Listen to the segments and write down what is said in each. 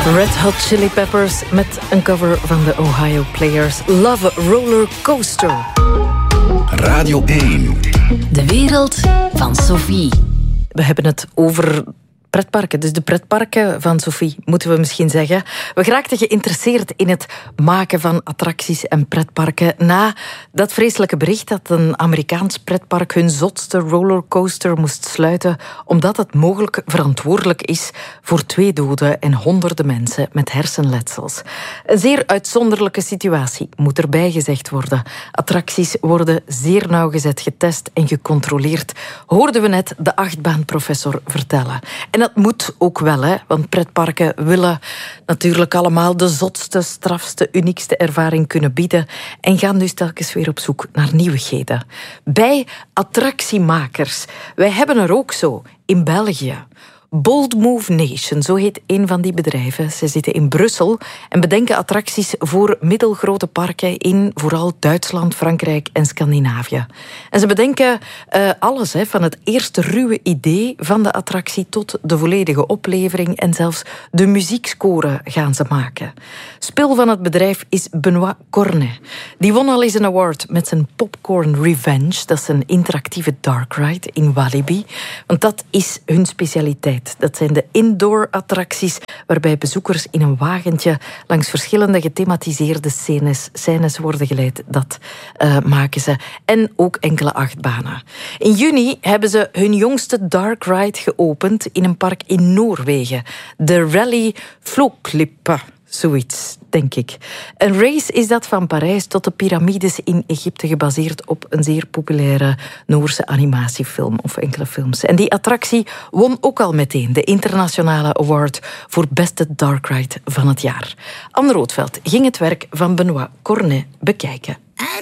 Red Hot Chili Peppers met een cover van de Ohio Players. Love Roller Coaster. Radio 1. De wereld van Sophie. We hebben het over pretparken. Dus de pretparken van Sophie, moeten we misschien zeggen. We geraakten geïnteresseerd in het maken van attracties en pretparken na dat vreselijke bericht dat een Amerikaans pretpark hun zotste rollercoaster moest sluiten omdat het mogelijk verantwoordelijk is voor 2 doden en honderden mensen met hersenletsels. Een zeer uitzonderlijke situatie, moet erbij gezegd worden. Attracties worden zeer nauwgezet getest en gecontroleerd, hoorden we net de achtbaanprofessor vertellen. En dat moet ook wel, hè, want pretparken willen natuurlijk allemaal de zotste, strafste, uniekste ervaring kunnen bieden en gaan dus telkens weer op zoek naar nieuwigheden. Bij attractiemakers. Wij hebben er ook zo in België. Bold Move Nation, zo heet een van die bedrijven. Ze zitten in Brussel en bedenken attracties voor middelgrote parken in vooral Duitsland, Frankrijk en Scandinavië. En ze bedenken alles, van het eerste ruwe idee van de attractie tot de volledige oplevering en zelfs de muziekscore gaan ze maken. Spil van het bedrijf is Benoît Cornet. Die won al eens een award met zijn Popcorn Revenge. Dat is een interactieve dark ride in Walibi. Want dat is hun specialiteit. Dat zijn de indoor-attracties waarbij bezoekers in een wagentje langs verschillende gethematiseerde scènes worden geleid. Dat maken ze. En ook enkele achtbanen. In juni hebben ze hun jongste dark ride geopend in een park in Noorwegen. De Rally Floklippe. Zoiets, denk ik. Een race is dat van Parijs tot de piramides in Egypte, gebaseerd op een zeer populaire Noorse animatiefilm of enkele films. En die attractie won ook al meteen de internationale award voor beste dark ride van het jaar. Anne Roodveld ging het werk van Benoît Cornet bekijken.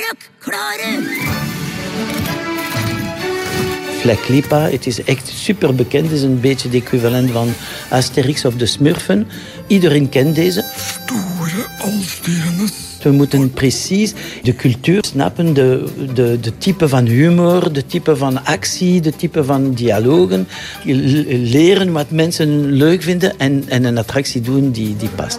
Fleklipa, het is echt super bekend. Het is een beetje het equivalent van Asterix of de Smurfen. Iedereen kent deze. Stoere alsternis. We moeten precies de cultuur snappen, de type van humor, de type van actie, de type van dialogen. Leren wat mensen leuk vinden en een attractie doen die past.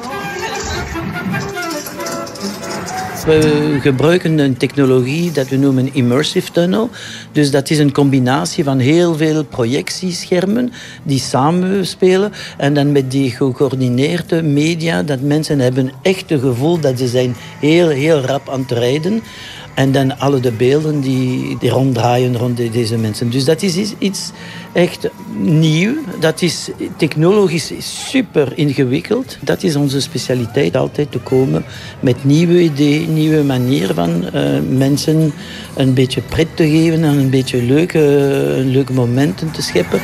We gebruiken een technologie dat we noemen immersive tunnel. Dus dat is een combinatie van heel veel projectieschermen die samenspelen. En dan met die gecoördineerde media, dat mensen hebben echt het gevoel dat ze zijn heel rap aan het rijden. En dan alle de beelden die ronddraaien rond deze mensen. Dus dat is iets echt nieuw. Dat is technologisch super ingewikkeld. Dat is onze specialiteit, altijd te komen met nieuwe ideeën, nieuwe manieren van mensen een beetje pret te geven en een beetje leuke momenten te scheppen.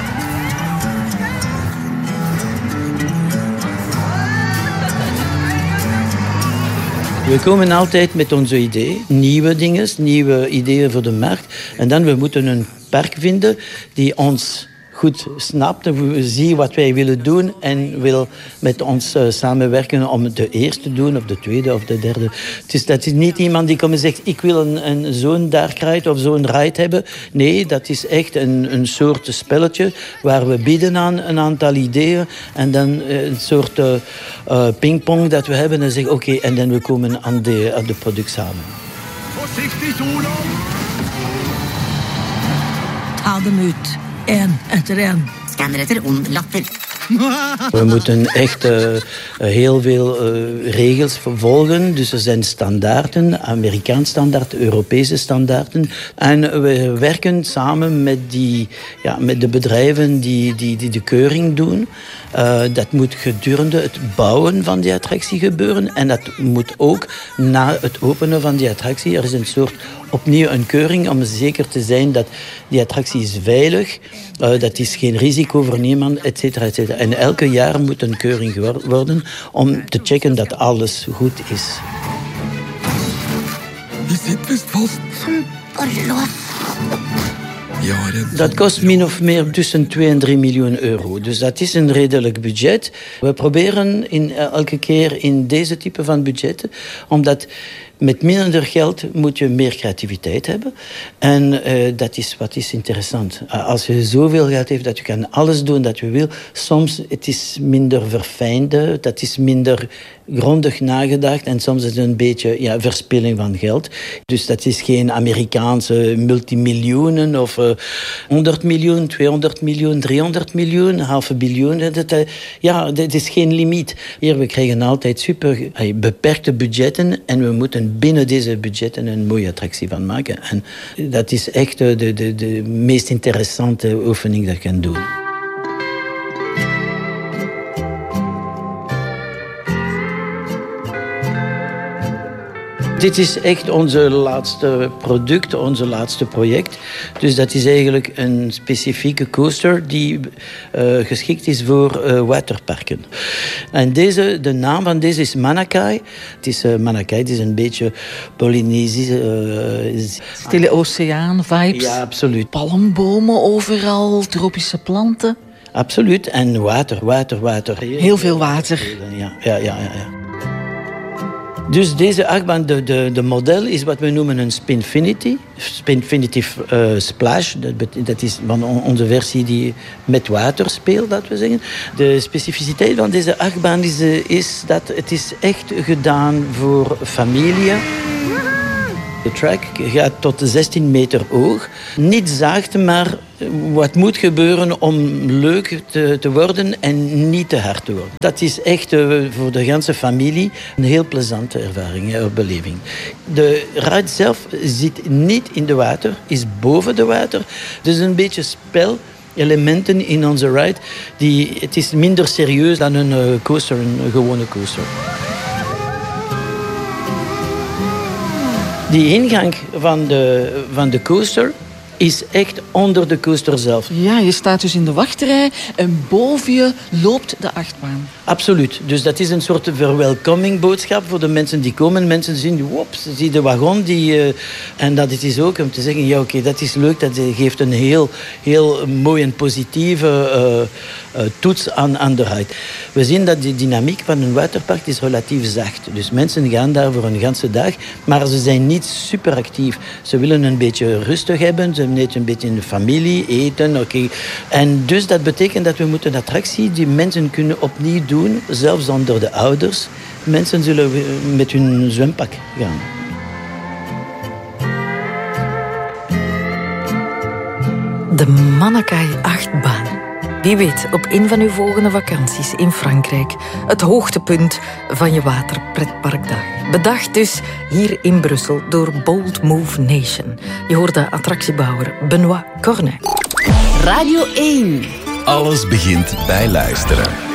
We komen altijd met onze ideeën, nieuwe dingen, nieuwe ideeën voor de markt. En dan we moeten een park vinden die ons goed snapt, we zien wat wij willen doen en wil met ons samenwerken om de eerste te doen, of de tweede of de derde. Dus dat is niet iemand die komt en zegt, ik wil zo'n dark ride of zo'n ride hebben. Nee, dat is echt een soort spelletje waar we bieden aan een aantal ideeën en dan een soort pingpong dat we hebben en zeggen, oké, en dan we komen aan de product samen. Voorzichtig, Olaf! Adem uit. En erin. Scanner etter latter. We moeten echt heel veel regels volgen. Dus er zijn standaarden, Amerikaanse standaarden, Europese standaarden. En we werken samen met de bedrijven die de keuring doen. Dat moet gedurende het bouwen van die attractie gebeuren. En dat moet ook na het openen van die attractie. Er is een soort opnieuw een keuring om zeker te zijn dat die attractie is veilig. Dat is geen risico voor niemand, et cetera, et cetera. En elke jaar moet een keuring worden om te checken dat alles goed is. Je zit vast vast. Dat kost min of meer tussen 2 en 3 miljoen euro. Dus dat is een redelijk budget. We proberen elke keer in deze type van budgetten, omdat Met minder geld moet je meer creativiteit hebben. En dat is wat is interessant. Als je zoveel geld hebt dat je kan alles doen dat je wil, soms het is minder verfijnd, dat is minder grondig nagedacht en soms is het een beetje verspilling van geld. Dus dat is geen Amerikaanse multimiljoenen of 100 miljoen, 200 miljoen, 300 miljoen, $500 miljoen. Dat is geen limiet. Hier, we krijgen altijd beperkte budgetten en we moeten binnen deze budgetten een mooie attractie van maken. En dat is echt de meest interessante oefening dat je kan doen. Dit is echt onze laatste product, onze laatste project. Dus dat is eigenlijk een specifieke coaster die geschikt is voor waterparken. En de naam van deze is Manakai. Het is Manakai, het is een beetje Polynesisch. Stille oceaan-vibes. Ja, absoluut. Palmbomen overal, tropische planten. Absoluut. En water. Heel veel water. Ja. Dus deze achtbaan, de model is wat we noemen een Spinfinity. Spinfinity Splash, dat is van onze versie die met water speelt, dat we zeggen. De specificiteit van deze achtbaan is dat het is echt gedaan voor familie. De track gaat tot 16 meter hoog. Niet zacht, maar wat moet gebeuren om leuk te worden en niet te hard te worden. Dat is echt voor de hele familie een heel plezante ervaring of beleving. De ride zelf zit niet in de water, is boven de water. Dus een beetje spelelementen in onze ride. Het is minder serieus dan een coaster, een gewone coaster. Die ingang van de coaster is echt onder de coaster zelf. Ja, je staat dus in de wachtrij en boven je loopt de achtbaan. Absoluut. Dus dat is een soort verwelkomingboodschap voor de mensen die komen. Mensen zien, ze zien de wagon. En dat is ook om te zeggen, dat is leuk. Dat geeft een heel mooi en positieve toets aan de ride. We zien dat de dynamiek van een waterpark is relatief zacht. Dus mensen gaan daar voor een ganse dag, maar ze zijn niet super actief. Ze willen een beetje rustig hebben, ze willen een beetje in de familie eten. En dus dat betekent dat we moeten een attractie die mensen kunnen opnieuw doen, zelfs onder de ouders. Mensen zullen met hun zwempak gaan. De Manakai-achtbaan. Wie weet, op een van uw volgende vakanties in Frankrijk. Het hoogtepunt van je waterpretparkdag. Bedacht dus hier in Brussel door Bold Move Nation. Je hoorde attractiebouwer Benoît Cornet. Radio 1. Alles begint bij luisteren.